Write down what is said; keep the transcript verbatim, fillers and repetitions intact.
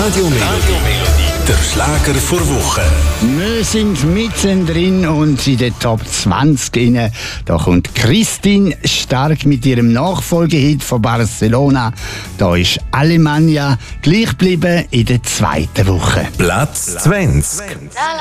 Radio Melodie, der Schlager vor Woche. Wir sind mittendrin und in den Top zwanzig rein. Da kommt Christine Stark mit ihrem Nachfolgehit von Barcelona. Da ist Alemannia gleich geblieben in der zweiten Woche. Platz zwanzig.